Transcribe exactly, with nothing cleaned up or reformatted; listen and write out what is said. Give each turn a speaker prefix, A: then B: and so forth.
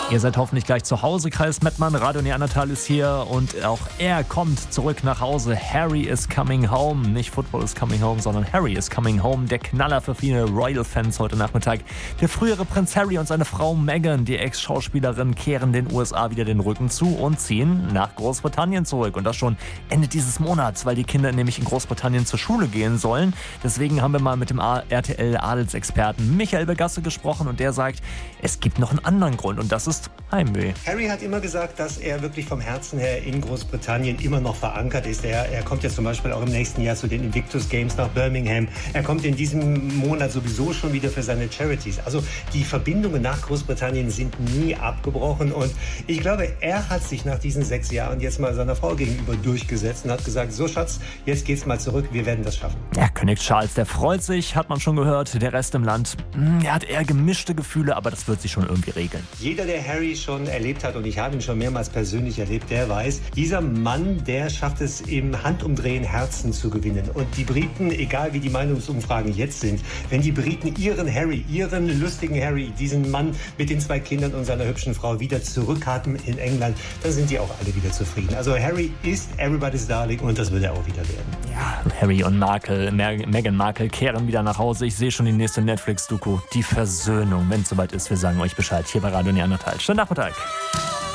A: Ihr seid hoffentlich gleich zu Hause, Kreis Mettmann. Radio Neandertal ist hier und auch er kommt zurück nach Hause. Harry is coming home. Nicht Football is coming home, sondern Harry is coming home. Der Knaller für viele Royal-Fans heute Nachmittag. Der frühere Prinz Harry und seine Frau Meghan, die Ex-Schauspielerin, kehren den U S A wieder den Rücken zu und ziehen nach Großbritannien zurück. Und das schon Ende dieses Monats, weil die Kinder nämlich in Großbritannien zur Schule gehen sollen. Deswegen haben wir mal mit dem R T L-Adelsexperten Michael Begasse gesprochen und der sagt, es gibt noch einen anderen Grund und das ist Heimweh.
B: Harry hat immer gesagt, dass er wirklich vom Herzen her in Großbritannien immer noch verankert ist. Er, er kommt ja zum Beispiel auch im nächsten Jahr zu den Invictus Games nach Birmingham. Er kommt in diesem Monat sowieso schon wieder für seine Charities. Also die Verbindungen nach Großbritannien sind nie abgebrochen. Und ich glaube, er hat sich nach diesen sechs Jahren jetzt mal seiner Frau gegenüber durchgesetzt und hat gesagt, so Schatz, jetzt geht's mal zurück, wir werden das schaffen.
A: Ja, König Charles, der freut sich, hat man schon gehört. Der Rest im Land, er hat eher gemischte Gefühle, aber das wird sich schon irgendwie regeln.
B: Jeder, der Harry schon erlebt hat, und ich habe ihn schon mehrmals persönlich erlebt, der weiß, dieser Mann, der schafft es im Handumdrehen Herzen zu gewinnen. Und die Briten, egal wie die Meinungsumfragen jetzt sind, wenn die Briten ihren Harry, ihren lustigen Harry, diesen Mann mit den zwei Kindern und seiner hübschen Frau wieder zurückhaben in England, dann sind die auch alle wieder zufrieden. Also Harry ist everybody's darling und das wird er auch wieder werden.
A: Ja, Harry und Markle, Meg- Meghan Markle kehren wieder nach Hause. Ich sehe schon die nächste Netflix-Doku, die Versöhnung. Wenn es soweit ist, wir sagen euch Bescheid hier bei Radio Neandertal. Schönen Nachmittag.